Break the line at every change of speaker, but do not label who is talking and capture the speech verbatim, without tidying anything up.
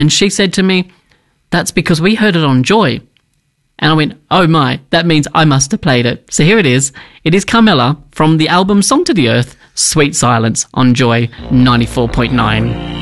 And she said to me, "That's because we heard it on Joy." And I went, "Oh my, that means I must have played it." So here it is. It is Carmella from the album Song to the Earth, Sweet Silence on Joy ninety-four point nine.